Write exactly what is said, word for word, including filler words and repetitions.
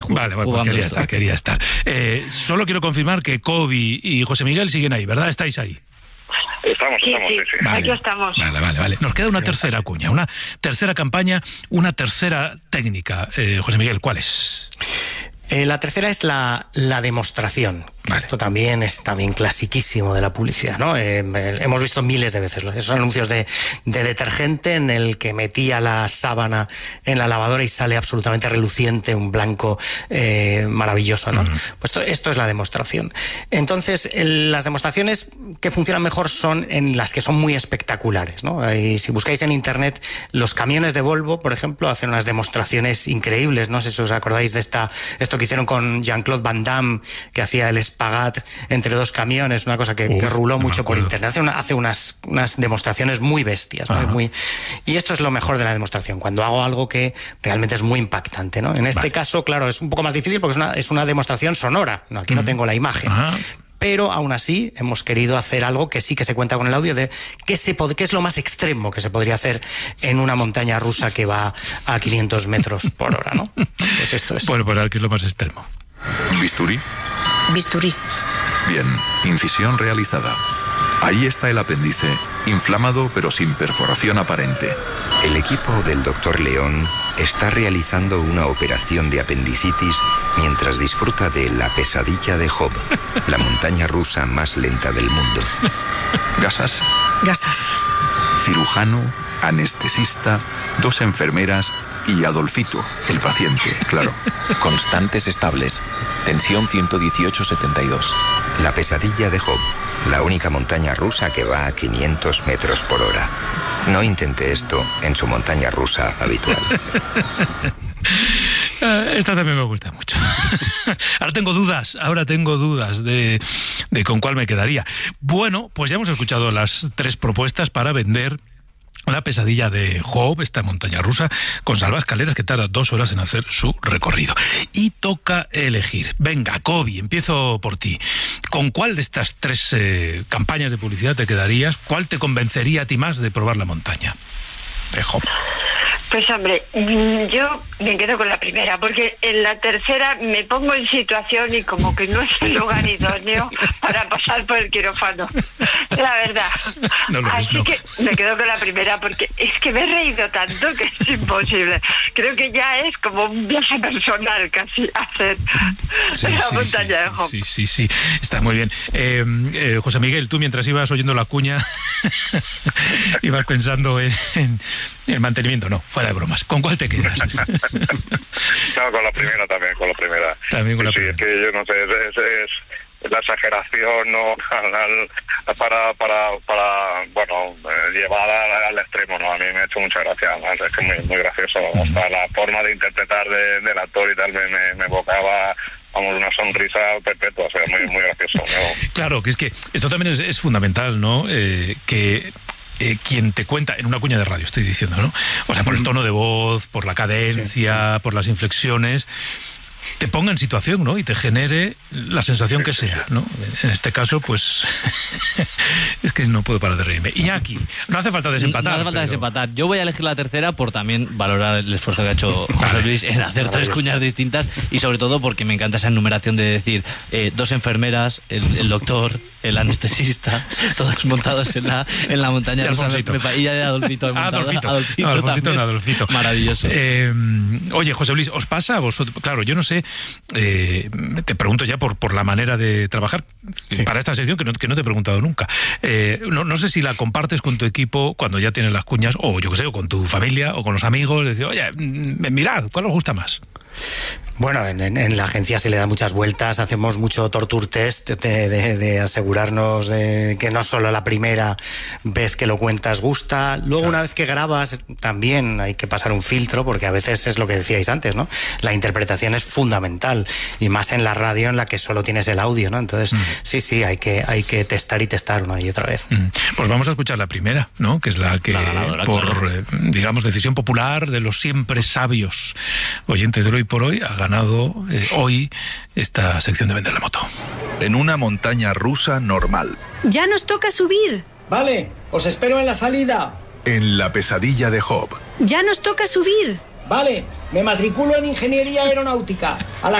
Vale, bueno, pues quería estar, quería estar. Eh, solo quiero confirmar que Kobe y José Miguel siguen ahí, ¿verdad? ¿Estáis ahí? Estamos, Sí, estamos, sí, sí, sí. vale. Aquí estamos. Vale, vale, vale. Nos queda una tercera cuña, una tercera campaña, una tercera técnica. Eh, José Miguel, ¿cuál es? Eh, la tercera es la, la demostración. Vale. Esto también es también clasiquísimo de la publicidad, ¿no? Eh, eh, hemos visto miles de veces esos anuncios de, de detergente en el que metía la sábana en la lavadora y sale absolutamente reluciente, un blanco eh, maravilloso, ¿no? Uh-huh. Pues esto, esto es la demostración. Entonces, el, las demostraciones que funcionan mejor son en las que son muy espectaculares, ¿no? Y si buscáis en internet, los camiones de Volvo, por ejemplo, hacen unas demostraciones increíbles. No sé si os acordáis de esta, esto que hicieron con Jean-Claude Van Damme, que hacía el espagat entre dos camiones, una cosa que, Uf, que ruló no mucho por internet. Hace, una, hace unas, unas demostraciones muy bestias, ¿no? Muy, y esto es lo mejor de la demostración, cuando hago algo que realmente es muy impactante, ¿no? En este vale. caso, claro, es un poco más difícil porque es una, es una demostración sonora, ¿no? Aquí mm. no tengo la imagen. Ajá. Pero aún así hemos querido hacer algo que sí que se cuenta con el audio de qué, se pod- qué es lo más extremo que se podría hacer en una montaña rusa que va a quinientos metros por hora, ¿no? Pues esto es. Bueno, pues a ver qué es lo más extremo. ¿Bisturí? Bisturí. Bien, incisión realizada. Ahí está el apéndice, inflamado pero sin perforación aparente. El equipo del doctor León está realizando una operación de apendicitis mientras disfruta de la pesadilla de Job, la montaña rusa más lenta del mundo. ¿Gasas? Gasas. Cirujano, anestesista, dos enfermeras y Adolfito, el paciente, claro. Constantes estables. Tensión ciento dieciocho setenta y dos. La pesadilla de Job, la única montaña rusa que va a quinientos metros por hora. No intente esto en su montaña rusa habitual. Esta también me gusta mucho. Ahora tengo dudas, ahora tengo dudas de, de con cuál me quedaría. Bueno, pues ya hemos escuchado las tres propuestas para vender la pesadilla de Job, esta montaña rusa con salvaescaleras que tarda dos horas en hacer su recorrido. Y toca elegir. Venga, Kobe, empiezo por ti. ¿Con cuál de estas tres eh, campañas de publicidad te quedarías? ¿Cuál te convencería a ti más de probar la montaña de Job? Pues hombre, yo me quedo con la primera, porque en la tercera me pongo en situación y como que no es el lugar idóneo para pasar por el quirófano, la verdad. No, no, Así no. que me quedo con la primera, porque es que me he reído tanto que es imposible. Creo que ya es como un viaje personal casi hacer sí, la sí, montaña sí, de Job. Sí, sí, sí, está muy bien. Eh, eh, José Miguel, tú mientras ibas oyendo la cuña ibas pensando en, en el mantenimiento, no, fuera de bromas. ¿Con cuál te quedas? No, con la primera también, con la primera. También con la sí, primera. Sí, es que yo no sé, es, es, es la exageración, ¿no? Al, al, para, para, para, bueno, llevar al, al extremo, ¿no? A mí me ha hecho mucha gracia, además, es que es muy, muy gracioso. Uh-huh. O sea, la forma de interpretar de, del actor y tal me, me, me evocaba, vamos, una sonrisa perpetua, o sea, muy, muy gracioso. ¿no? Claro, que es que esto también es, es fundamental, ¿no? Eh, que... Eh, quien te cuenta, en una cuña de radio estoy diciendo, ¿no? O sea, por el tono de voz, por la cadencia, sí, sí. por las inflexiones, te ponga en situación, ¿no? Y te genere la sensación que sea, ¿no? En este caso, pues es que no puedo parar de reírme. Iñaki, no hace falta desempatar. No hace falta pero... desempatar. Yo voy a elegir la tercera por también valorar el esfuerzo que ha hecho José vale. Luis en hacer tres cuñas distintas y sobre todo porque me encanta esa enumeración de decir eh, dos enfermeras, el, el doctor, el anestesista, todos montados en la, en la montaña rusa. Y ya de Adolfito. Ah, Adolfito. Adolfito, no, Adolfito, no, Adolfito. Maravilloso. Eh, oye, José Luis, ¿os pasa a vosotros? Claro, yo no sé, eh, te pregunto ya por, por la manera de trabajar sí. para esta sección que no, que no te he preguntado nunca. Eh, no, no sé si la compartes con tu equipo cuando ya tienes las cuñas, o yo qué sé, o con tu familia, o con los amigos, decir, oye, mirad, ¿cuál os gusta más? Bueno, en, en, en la agencia se le da muchas vueltas, hacemos mucho torture test de, de, de asegurarnos de que no solo la primera vez que lo cuentas gusta. Luego, claro. una vez que grabas, también hay que pasar un filtro, porque a veces es lo que decíais antes, ¿no? La interpretación es fundamental, y más en la radio en la que solo tienes el audio, ¿no? Entonces, mm. sí, sí, hay que, hay que testar y testar una y otra vez. Mm. Pues vamos a escuchar la primera, ¿no? Que es la que, la ganadora, por, claro. eh, digamos, decisión popular de los siempre sabios oyentes de Hoy por Hoy, ha ganado ganado eh, hoy esta sección de Vender la Moto. En una montaña rusa normal. Ya nos toca subir. Vale, os espero en la salida. En la pesadilla de Job. Ya nos toca subir. Vale, me matriculo en Ingeniería Aeronáutica. A la